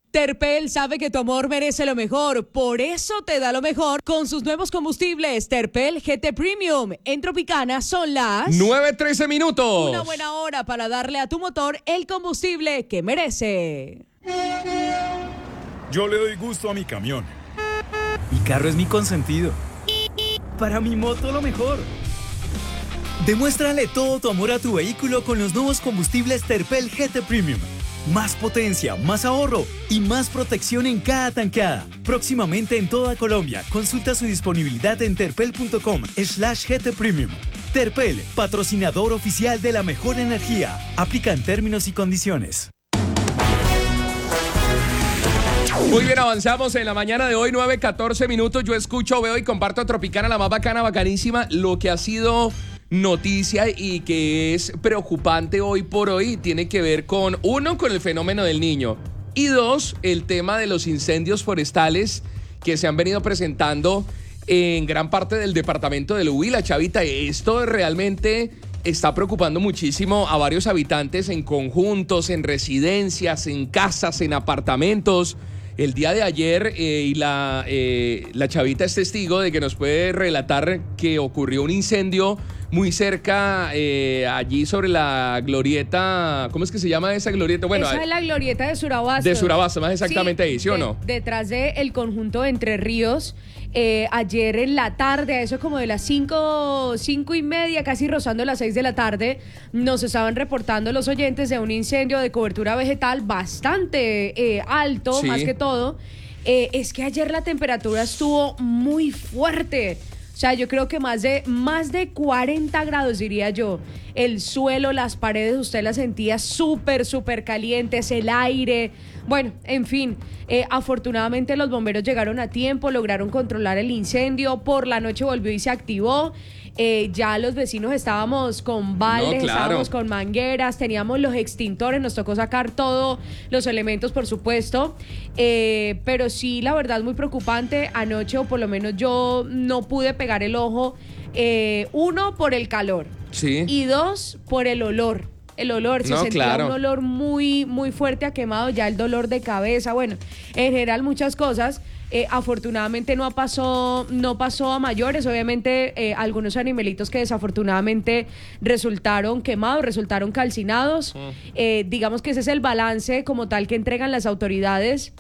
Terpel sabe que tu amor merece lo mejor, por eso te da lo mejor con sus nuevos combustibles Terpel GT Premium. En Tropicana son las 9:13 minutos. Una buena hora para darle a tu motor el combustible que merece. Yo le doy gusto a mi camión. Mi carro es mi consentido. Para mi moto lo mejor. Demuéstrale todo tu amor a tu vehículo con los nuevos combustibles Terpel GT Premium. Más potencia, más ahorro y más protección en cada tanqueada. Próximamente en toda Colombia. Consulta su disponibilidad en terpel.com/GT Premium. Terpel, patrocinador oficial de la mejor energía. Aplica en términos y condiciones. Muy bien, avanzamos en la mañana de hoy, 9:14 minutos. Yo escucho, veo y comparto a Tropicana, la más bacana, bacanísima, lo que ha sido noticia y que es preocupante hoy por hoy. Tiene que ver con, uno, con el fenómeno del Niño, y dos, el tema de los incendios forestales que se han venido presentando en gran parte del departamento del Huila, Chavita. Esto realmente está preocupando muchísimo a varios habitantes en conjuntos, en residencias, en casas, en apartamentos. El día de ayer, y la Chavita es testigo de que nos puede relatar que ocurrió un incendio muy cerca, allí sobre la glorieta. ¿Cómo es que se llama esa glorieta? Bueno, esa es la glorieta de Surabasto. De Surabasto, más exactamente, sí, ahí, ¿sí o no? Detrás del conjunto de Entre Ríos. Ayer en la tarde, a eso como de las 5:30, casi rozando las 6 de la tarde, nos estaban reportando los oyentes de un incendio de cobertura vegetal bastante alto, sí. Más que todo. Es que ayer la temperatura estuvo muy fuerte. O sea, yo creo que más de 40 grados, diría yo. El suelo, las paredes, usted las sentía súper calientes, el aire. Bueno, en fin, afortunadamente los bomberos llegaron a tiempo, lograron controlar el incendio. Por la noche volvió y se activó. Ya los vecinos estábamos con baldes, estábamos con mangueras, teníamos los extintores, nos tocó sacar todos los elementos, por supuesto, pero sí, la verdad, muy preocupante. Anoche, o por lo menos yo no pude pegar el ojo, uno, por el calor, sí, y dos, por el olor. El olor, se sentía un olor muy fuerte a quemado, ya el dolor de cabeza, bueno, en general muchas cosas. Afortunadamente no pasó a mayores. Obviamente algunos animalitos que desafortunadamente resultaron quemados, resultaron calcinados. Digamos que ese es el balance como tal que entregan las autoridades.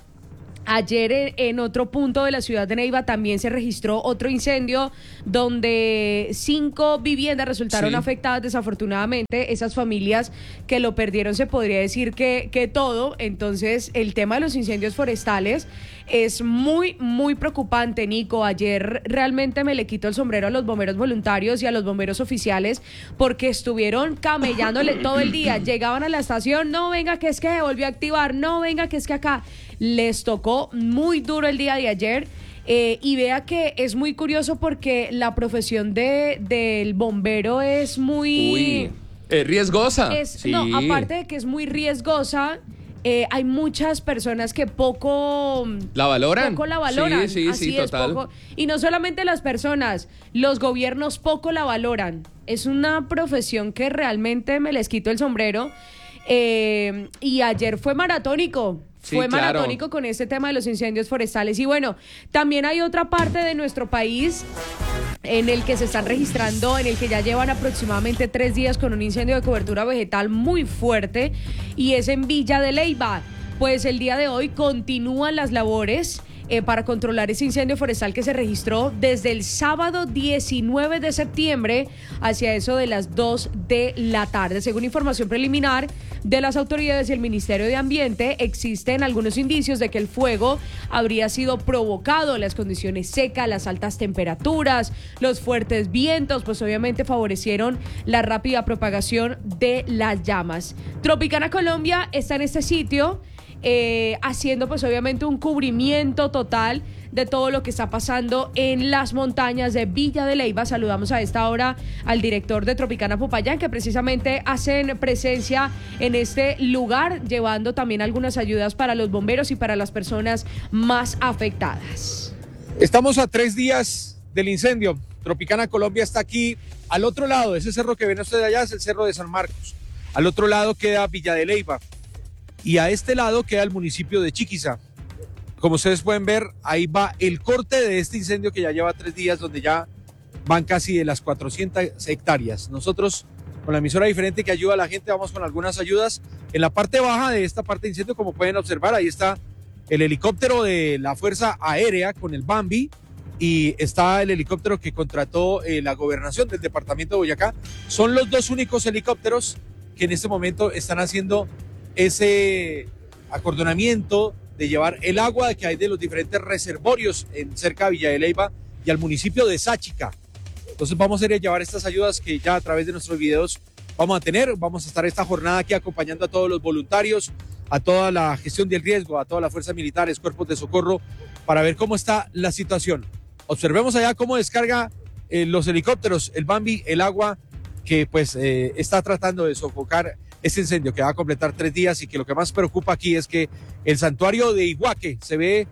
Ayer en otro punto de la ciudad de Neiva también se registró otro incendio donde 5 viviendas resultaron afectadas desafortunadamente. Esas familias que lo perdieron, se podría decir que todo. Entonces el tema de los incendios forestales es muy preocupante, Nico. Ayer realmente me le quito el sombrero a los bomberos voluntarios y a los bomberos oficiales porque estuvieron camellándole todo el día. Llegaban a la estación, no, venga, que es que se volvió a activar, no, venga, que es que acá. Les tocó muy duro el día de ayer. Y vea que es muy curioso porque la profesión del bombero es muy... riesgosa. No, aparte de que es muy riesgosa, hay muchas personas que poco la valoran. Sí, total. Poco. Y no solamente las personas, los gobiernos poco la valoran. Es una profesión que realmente me les quito el sombrero. Y ayer fue maratónico. Maratónico con este tema de los incendios forestales. Y bueno, también hay otra parte de nuestro país en el que se están registrando, en el que ya llevan aproximadamente 3 días con un incendio de cobertura vegetal muy fuerte, y es en Villa de Leyva. Pues el día de hoy continúan las labores para controlar ese incendio forestal que se registró desde el sábado 19 de septiembre hacia eso de las 2 de la tarde. Según información preliminar de las autoridades y el Ministerio de Ambiente, existen algunos indicios de que el fuego habría sido provocado. Las condiciones secas, las altas temperaturas, los fuertes vientos, pues obviamente favorecieron la rápida propagación de las llamas. Tropicana Colombia está en este sitio, haciendo pues obviamente un cubrimiento total de todo lo que está pasando en las montañas de Villa de Leyva. Saludamos a esta hora al director de Tropicana Popayán, que precisamente hacen presencia en este lugar, llevando también algunas ayudas para los bomberos y para las personas más afectadas. Estamos a 3 días del incendio. Tropicana Colombia está aquí al otro lado. Ese cerro que ven ustedes allá es el cerro de San Marcos. Al otro lado queda Villa de Leyva. y a este lado queda el municipio de Chiquiza. Como ustedes pueden ver, ahí va el corte de este incendio que ya lleva 3 días, donde ya van casi de las 400 hectáreas. Nosotros, con la emisora diferente que ayuda a la gente, vamos con algunas ayudas. En la parte baja de esta parte de incendio, como pueden observar, ahí está el helicóptero de la Fuerza Aérea con el Bambi, y está el helicóptero que contrató la gobernación del departamento de Boyacá. Son los 2 únicos helicópteros que en este momento están haciendo ese acordonamiento de llevar el agua que hay de los diferentes reservorios cerca de Villa de Leyva y al municipio de Sáchica. Entonces vamos a ir a llevar estas ayudas que ya a través de nuestros videos vamos a tener. Vamos a estar esta jornada aquí acompañando a todos los voluntarios, a toda la gestión del riesgo, a todas las fuerzas militares, cuerpos de socorro, para ver cómo está la situación. Observemos allá cómo descarga los helicópteros, el Bambi, el agua que pues está tratando de sofocar este incendio que va a completar 3 días, y que lo que más preocupa aquí es que el santuario de Iguaque se ve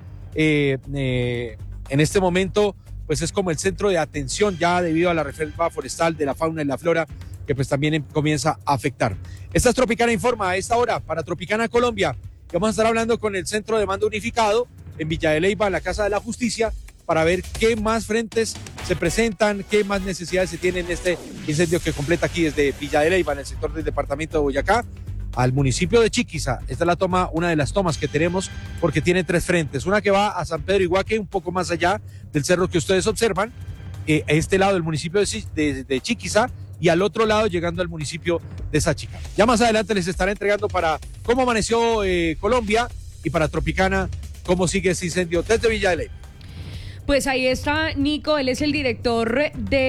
en este momento pues es como el centro de atención ya debido a la reserva forestal de la fauna y la flora, que pues también comienza a afectar. Esta es Tropicana Informa a esta hora para Tropicana Colombia. Vamos a estar hablando con el Centro de Mando Unificado en Villa de Leyva, en la Casa de la Justicia, para ver qué más frentes se presentan, qué más necesidades se tienen en este incendio que completa aquí desde Villa de Leyva, en el sector del departamento de Boyacá, al municipio de Chiquiza. Esta es la toma, una de las tomas que tenemos, porque tiene 3 frentes. Una que va a San Pedro Iguaque, un poco más allá del cerro que ustedes observan, a este lado del municipio de Chiquiza, y al otro lado llegando al municipio de Sáchica. Ya más adelante les estaré entregando para cómo amaneció Colombia, y para Tropicana cómo sigue ese incendio desde Villa de Leyva. Pues ahí está Nico, él es el director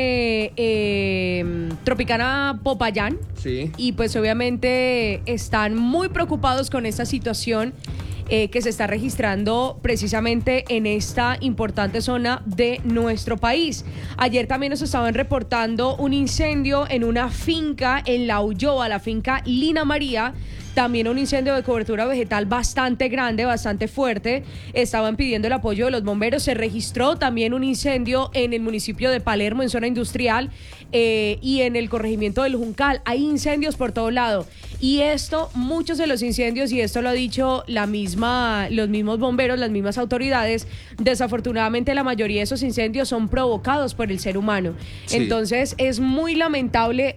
de Tropicana Popayán. Sí. Y pues obviamente están muy preocupados con esta situación que se está registrando precisamente en esta importante zona de nuestro país. Ayer también nos estaban reportando un incendio en una finca en La Ulloa, la finca Lina María. También un incendio de cobertura vegetal bastante grande, bastante fuerte. Estaban pidiendo el apoyo de los bomberos. Se registró también un incendio en el municipio de Palermo, en zona industrial, y en el corregimiento del Juncal. Hay incendios por todo lado. Y muchos de los incendios, y esto lo ha dicho los mismos bomberos, las mismas autoridades, desafortunadamente la mayoría de esos incendios son provocados por el ser humano. Sí. Entonces es muy lamentable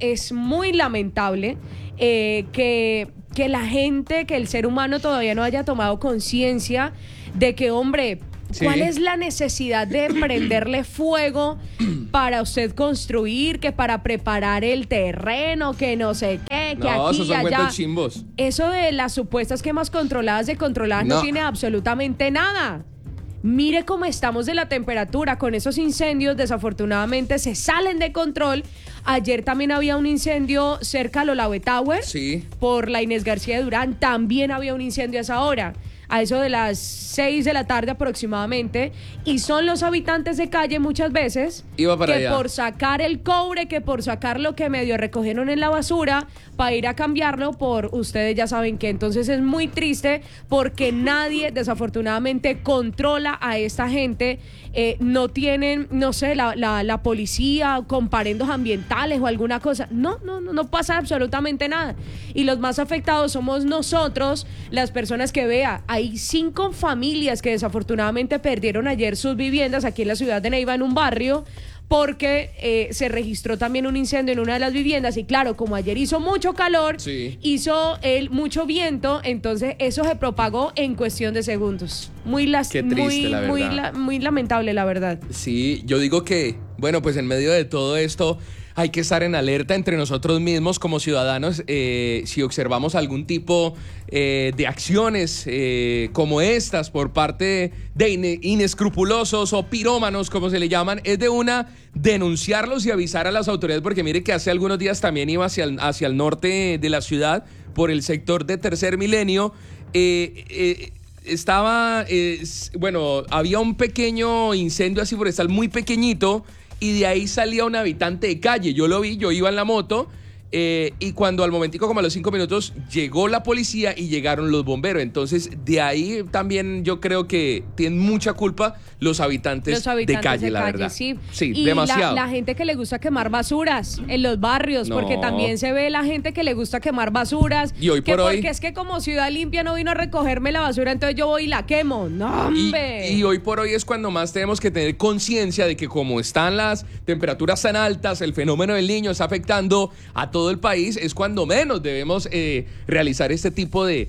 que la gente, que el ser humano todavía no haya tomado conciencia de que, hombre, ¿cuál es la necesidad de prenderle fuego para usted construir, que para preparar el terreno, que no sé qué, que no, aquí esos son allá? cuentos chimbos. Eso de las supuestas quemas controladas no tiene absolutamente nada. Mire cómo estamos de la temperatura con esos incendios. Desafortunadamente se salen de control. Ayer también había un incendio cerca a Lolahue Tower. Sí. Por la Inés García de Durán también había un incendio a esa hora, a eso de las 6 de la tarde aproximadamente, y son los habitantes de calle muchas veces que allá, por sacar el cobre, que por sacar lo que medio recogieron en la basura para ir a cambiarlo por ustedes ya saben qué. Entonces es muy triste porque nadie desafortunadamente controla a esta gente. No tienen, no sé, la policía con parendos ambientales o alguna cosa. No pasa absolutamente nada. Y los más afectados somos nosotros, las personas que hay 5 familias que desafortunadamente perdieron ayer sus viviendas aquí en la ciudad de Neiva, en un barrio, porque se registró también un incendio en una de las viviendas. Y claro, como ayer hizo mucho calor, sí, hizo mucho viento, entonces eso se propagó en cuestión de segundos. Qué triste, la verdad. Muy lamentable, la verdad. Sí, yo digo que, bueno, pues en medio de todo esto hay que estar en alerta entre nosotros mismos como ciudadanos. Si observamos algún tipo de acciones como estas por parte de inescrupulosos o pirómanos, como se le llaman, es de una denunciarlos y avisar a las autoridades, porque mire que hace algunos días también iba hacia el norte de la ciudad, por el sector de Tercer Milenio. Había un pequeño incendio así forestal muy pequeñito, y de ahí salía un habitante de calle. Yo lo vi, yo iba en la moto y cuando al momentico, como a los 5 minutos, llegó la policía y llegaron los bomberos. Entonces, de ahí también yo creo que tienen mucha culpa los habitantes de calle, la verdad. Sí, sí, y demasiado. La gente que le gusta quemar basuras en los barrios, No. porque también se ve la gente que le gusta quemar basuras. Y hoy que por hoy- porque es que como Ciudad Limpia no vino a recogerme la basura, entonces yo voy y la quemo. No, hombre. Y hoy por hoy es cuando más tenemos que tener conciencia de que como están las temperaturas tan altas, el fenómeno del Niño está afectando a todo el país, es cuando menos debemos realizar este tipo de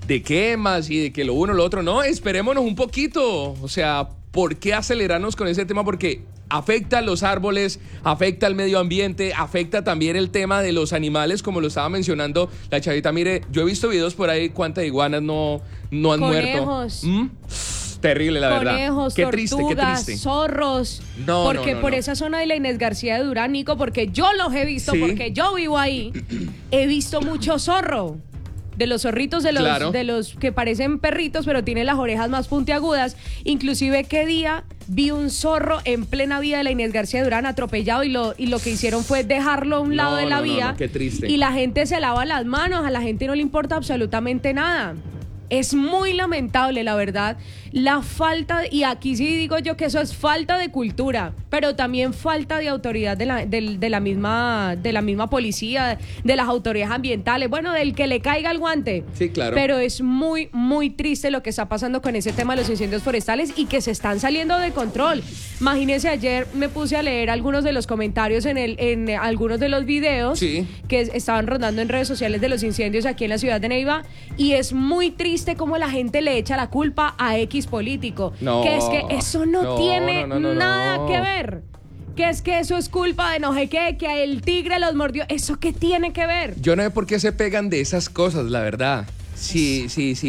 quemas y de que lo uno lo otro. No, esperémonos un poquito. O sea, ¿por qué acelerarnos con ese tema? Porque afecta a los árboles, afecta al medio ambiente, afecta también el tema de los animales, como lo estaba mencionando la chavita. Mire, yo he visto videos por ahí cuántas iguanas no han Conejos. muerto. Terrible, la verdad. Conejos, Qué triste, qué tortugas, triste. zorros. No, porque no, por no. esa zona de la Inés García de Durán, Nico, porque yo los he visto, Sí. porque yo vivo ahí, he visto mucho zorro. De los zorritos, Claro. de los que parecen perritos, pero tienen las orejas más puntiagudas. Inclusive, ¿qué día vi un zorro en plena vía de la Inés García de Durán atropellado y lo que hicieron fue dejarlo a un lado de la No, vía? qué triste. Y la gente se lava las manos, a la gente no le importa absolutamente nada. Es muy lamentable, la verdad, la falta, y aquí sí digo yo que eso es falta de cultura, pero también falta de autoridad de la misma policía, de las autoridades ambientales, bueno, del que le caiga el guante. Sí, claro. Pero es muy, muy triste lo que está pasando con ese tema de los incendios forestales y que se están saliendo de control. Imagínense, ayer me puse a leer algunos de los comentarios en algunos de los videos Sí. que estaban rondando en redes sociales de los incendios aquí en la ciudad de Neiva, y es muy triste cómo la gente le echa la culpa a X político. No, que es que eso no tiene no. nada que ver. Que es que eso es culpa de no sé qué, que el tigre los mordió. ¿Eso qué tiene que ver? Yo no sé por qué se pegan de esas cosas, la verdad. Sí.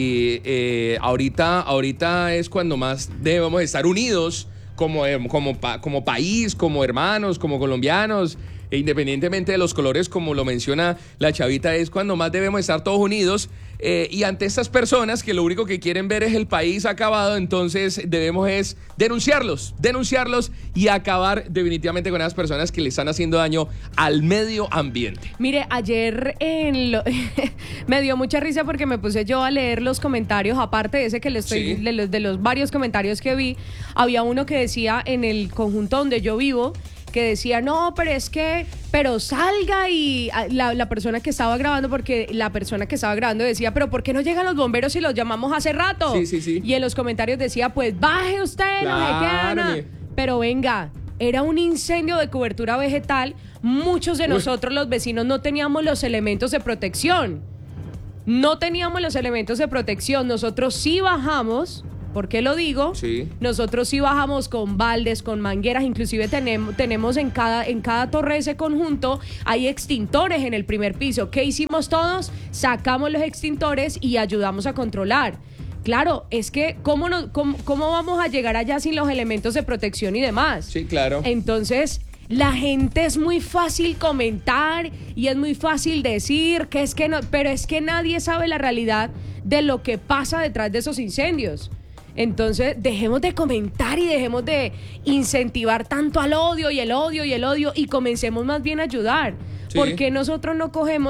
Ahorita es cuando más debemos estar unidos como país, como hermanos, como colombianos. E independientemente de los colores, como lo menciona la chavita, es cuando más debemos estar todos unidos. Y ante estas personas que lo único que quieren ver es el país acabado, entonces debemos es denunciarlos y acabar definitivamente con esas personas que le están haciendo daño al medio ambiente. Mire, ayer me dio mucha risa porque me puse yo a leer los comentarios, aparte de ese que le estoy, Sí. de los varios comentarios que vi, había uno que decía en el conjunto donde yo vivo, que decía, no, pero salga, y la persona que estaba grabando, porque la persona que estaba grabando decía, pero ¿por qué no llegan los bomberos si los llamamos hace rato? Sí. Y en los comentarios decía, pues baje usted, no sé qué, Claro, Ana. mire. Pero venga, era un incendio de cobertura vegetal, muchos de nosotros los vecinos no teníamos los elementos de protección. Nosotros sí bajamos. ¿Por qué lo digo? Sí. Nosotros sí bajamos con baldes, con mangueras, inclusive tenemos en cada torre de ese conjunto, hay extintores en el primer piso. ¿Qué hicimos todos? Sacamos los extintores y ayudamos a controlar. Claro, es que ¿cómo vamos a llegar allá sin los elementos de protección y demás? Sí, claro. Entonces, la gente es muy fácil comentar y es muy fácil decir que es que no, pero es que nadie sabe la realidad de lo que pasa detrás de esos incendios. Entonces, dejemos de comentar y dejemos de incentivar tanto al odio y comencemos más bien a ayudar. Sí. Porque nosotros no cogemos